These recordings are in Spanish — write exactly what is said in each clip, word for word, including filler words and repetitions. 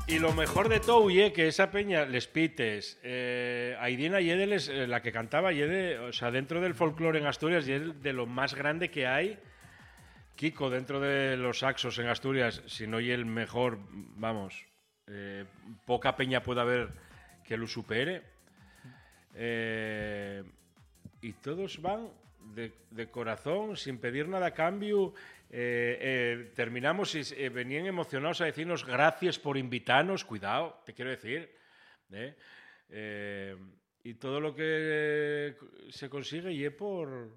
Y lo mejor de todo, ye, que esa peña, les pites, eh, Aidina Yede, les, eh, la que cantaba Yede, o sea, dentro del folclore en Asturias, Yede, de lo más grande que hay. Kiko, dentro de los saxos en Asturias, si no y el mejor, vamos, eh, poca peña puede haber que lo supere. Eh, y todos van de, de corazón, sin pedir nada a cambio. Eh, eh, terminamos y eh, venían emocionados a decirnos gracias por invitarnos, cuidado, te quiero decir. ¿eh? Eh, y todo lo que se consigue y es por...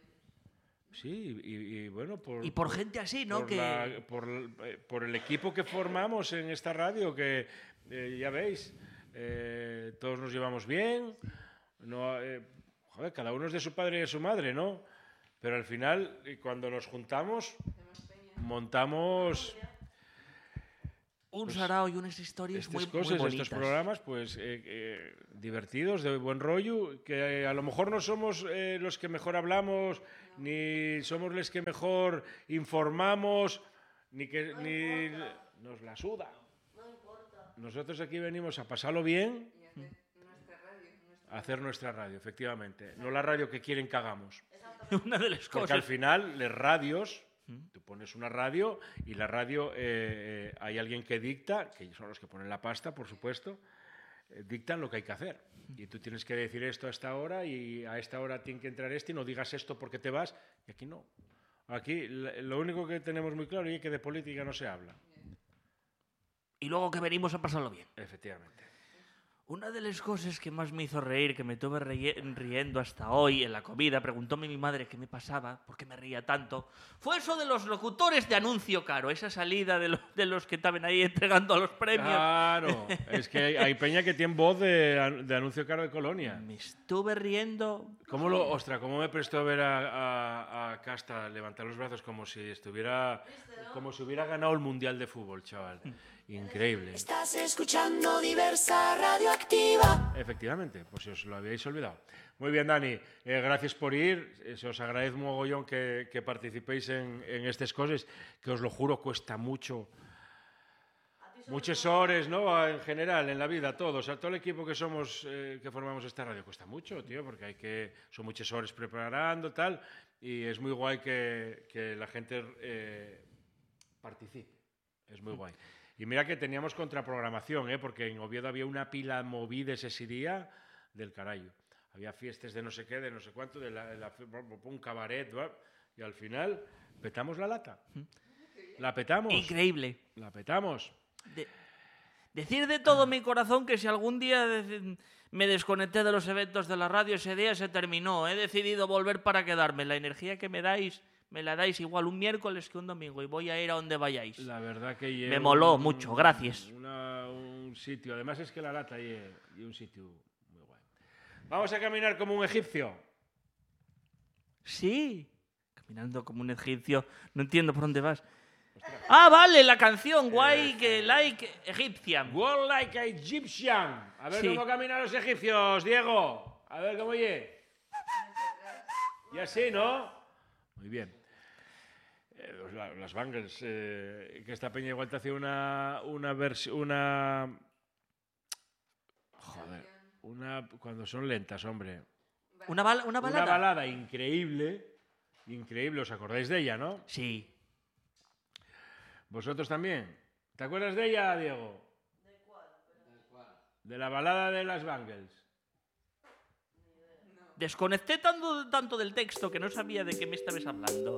Sí, y, y bueno, por... Y por gente así, ¿no? Por, que... la, por, eh, por el equipo que formamos en esta radio, que eh, ya veis, eh, todos nos llevamos bien, no, eh, joder, cada uno es de su padre y de su madre, ¿no? Pero al final, cuando nos juntamos, montamos... Un pues, sarao y unas historias estas muy, cosas, muy bonitas. estos programas, pues eh, eh, divertidos, de buen rollo, que eh, a lo mejor no somos eh, los que mejor hablamos, no. ni somos los que mejor informamos, ni que no ni nos la suda. No, no importa. Nosotros aquí venimos a pasarlo bien, y hacer nuestra radio, nuestra a hacer nuestra radio, efectivamente, no la radio que quieren que hagamos. Una de las Porque cosas. al final, las radios, tú pones una radio y la radio, eh, eh, hay alguien que dicta, que son los que ponen la pasta, por supuesto, eh, dictan lo que hay que hacer. Y tú tienes que decir esto a esta hora y a esta hora tiene que entrar este y no digas esto porque te vas. Y aquí no. Aquí lo único que tenemos muy claro es que de política no se habla. Y luego que venimos a pasarlo bien. Efectivamente. Una de las cosas que más me hizo reír, que me tuve riendo hasta hoy en la comida, preguntóme mi madre qué me pasaba, por qué me reía tanto, fue eso de los locutores de anuncio caro, esa salida de, lo, de los que estaban ahí entregando a los premios. Claro, es que hay, hay peña que tiene voz de, de anuncio caro de Colonia. Me estuve riendo. ¿Cómo lo, ostra, cómo me prestó a ver a, a, a Casta levantar los brazos como si estuviera, como si hubiera ganado el Mundial de Fútbol, chaval? Increíble. Estás escuchando Diversa Radioactiva. Efectivamente, pues si os lo habíais olvidado. Muy bien, Dani, eh, gracias por ir. Eh, se os agradezco mogollón que, que participéis en, en estas cosas, que os lo juro cuesta mucho. Muchas horas, ¿no? En general, en la vida, todos, a todo el equipo que somos, eh, que formamos esta radio, cuesta mucho, tío, porque hay que, son muchas horas preparando, tal, y es muy guay que, que la gente eh, participe. Es muy guay. Y mira que teníamos contraprogramación, ¿eh? Porque en Oviedo había una pila movides ese día del carayo. Había fiestas de no sé qué, de no sé cuánto, de, la, de la, un cabaret, ¿va? Y al final petamos la lata. La petamos. Increíble. La petamos. De, decir de todo mi corazón que si algún día de, me desconecté de los eventos de la radio, ese día se terminó. He decidido volver para quedarme. La energía que me dais... me la dais igual un miércoles que un domingo y voy a ir a donde vayáis. La verdad que me moló un, mucho, gracias. Una, un sitio, además es que la lata y un sitio muy guay. Vamos a caminar como un egipcio. Sí, caminando como un egipcio. No entiendo por dónde vas. Ostras. Ah, vale, la canción, guay, eh, que like Egyptian. Walk like a Egyptian. A ver sí. Cómo caminan los egipcios, Diego. A ver cómo oye. Y así, ¿no? Muy bien. Eh, las Bangles, eh, que esta peña igual te hacía una una versión, una joder, una cuando son lentas, hombre. Una bala, una balada. Una balada increíble, increíble. ¿Os acordáis de ella, no? Sí. ¿Vosotros también? ¿Te acuerdas de ella, Diego? ¿De cuál? ¿De cuál? De la balada de las Bangles. Desconecté tanto, tanto del texto que no sabía de qué me estabas hablando.